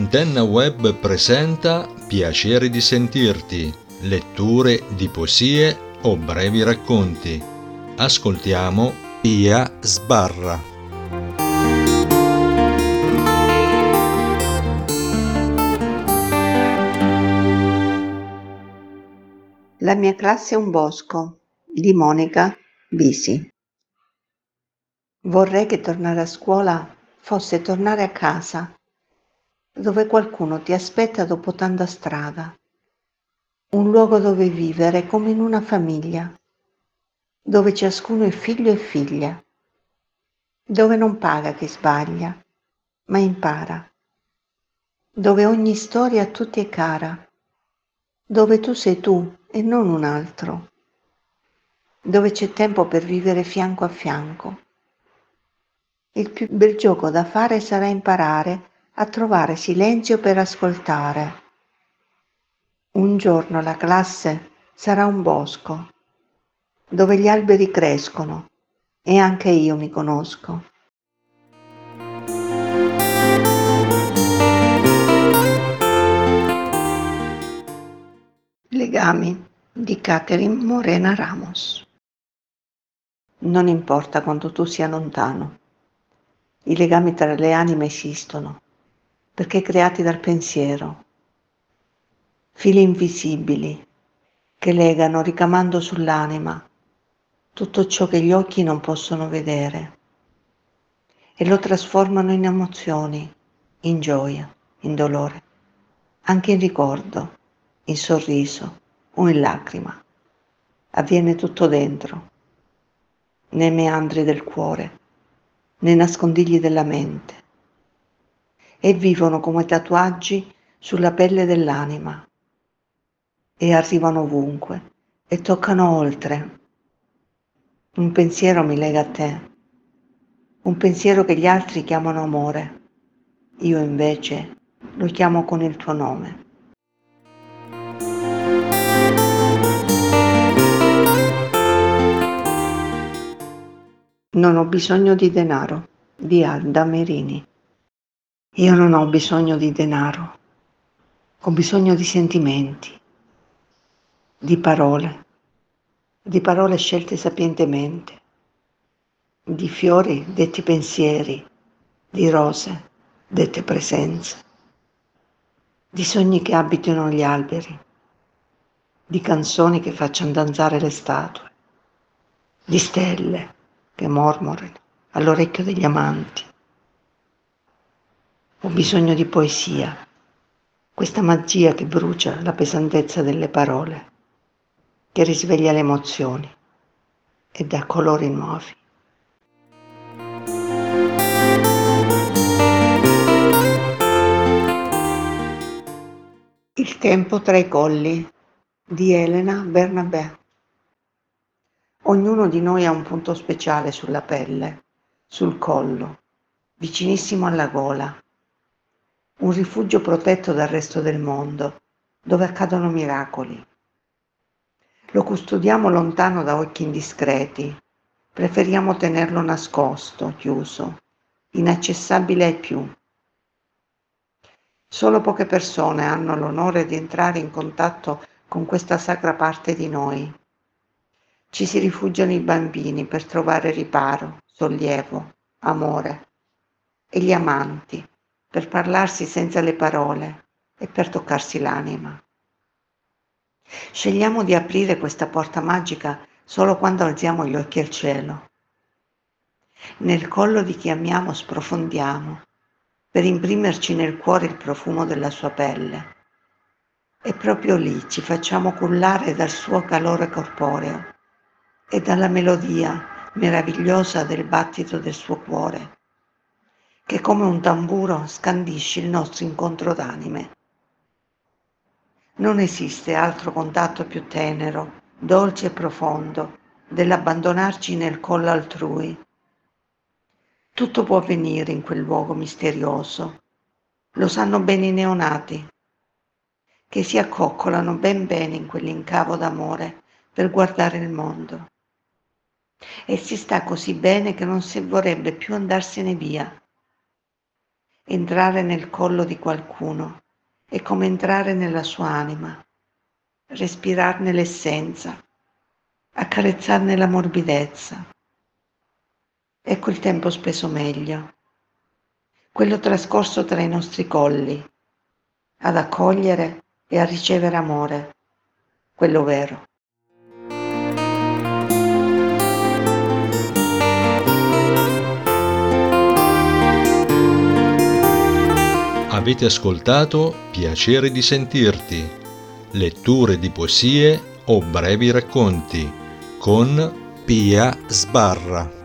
Antenna Web presenta Piacere di sentirti, letture di poesie o brevi racconti. Ascoltiamo Pia Sbarra. La mia classe è un bosco di Monica Bisi. Vorrei che tornare a scuola fosse tornare a casa, dove qualcuno ti aspetta dopo tanta strada, un luogo dove vivere come in una famiglia, dove ciascuno è figlio e figlia, dove non paga chi sbaglia, ma impara, dove ogni storia a tutti è cara, dove tu sei tu e non un altro, dove c'è tempo per vivere fianco a fianco. Il più bel gioco da fare sarà imparare a trovare silenzio per ascoltare. Un giorno la classe sarà un bosco, dove gli alberi crescono e anche io mi conosco. Legami di Catherine Morena Ramos. Non importa quanto tu sia lontano, i legami tra le anime esistono, perché creati dal pensiero. Fili invisibili che legano ricamando sull'anima tutto ciò che gli occhi non possono vedere e lo trasformano in emozioni, in gioia, in dolore, anche in ricordo, in sorriso o in lacrima. Avviene tutto dentro, nei meandri del cuore, nei nascondigli della mente, e vivono come tatuaggi sulla pelle dell'anima e arrivano ovunque e toccano oltre. Un pensiero mi lega a te, un pensiero che gli altri chiamano amore, io invece lo chiamo con il tuo nome. Non ho bisogno di denaro, di Alda Merini. Io non ho bisogno di denaro, ho bisogno di sentimenti, di parole scelte sapientemente, di fiori detti pensieri, di rose dette presenze, di sogni che abitino gli alberi, di canzoni che facciano danzare le statue, di stelle che mormorino all'orecchio degli amanti. Ho bisogno di poesia, questa magia che brucia la pesantezza delle parole, che risveglia le emozioni e dà colori nuovi. Il tempo tra i colli di Elena Bernabé. Ognuno di noi ha un punto speciale sulla pelle, sul collo, vicinissimo alla gola, un rifugio protetto dal resto del mondo, dove accadono miracoli. Lo custodiamo lontano da occhi indiscreti, preferiamo tenerlo nascosto, chiuso, inaccessibile ai più. Solo poche persone hanno l'onore di entrare in contatto con questa sacra parte di noi. Ci si rifugiano i bambini per trovare riparo, sollievo, amore, e gli amanti per parlarsi senza le parole e per toccarsi l'anima. Scegliamo di aprire questa porta magica solo quando alziamo gli occhi al cielo. Nel collo di chi amiamo sprofondiamo per imprimerci nel cuore il profumo della sua pelle. E proprio lì ci facciamo cullare dal suo calore corporeo e dalla melodia meravigliosa del battito del suo cuore, che come un tamburo scandisce il nostro incontro d'anime. Non esiste altro contatto più tenero, dolce e profondo dell'abbandonarci nel collo altrui. Tutto può avvenire in quel luogo misterioso. Lo sanno bene i neonati, che si accoccolano ben bene in quell'incavo d'amore per guardare il mondo. E si sta così bene che non si vorrebbe più andarsene via. Entrare nel collo di qualcuno è come entrare nella sua anima, respirarne l'essenza, accarezzarne la morbidezza. Ecco il tempo speso meglio, quello trascorso tra i nostri colli, ad accogliere e a ricevere amore, quello vero. Avete ascoltato Piacere di sentirti, letture di poesie o brevi racconti con Pia Sbarra.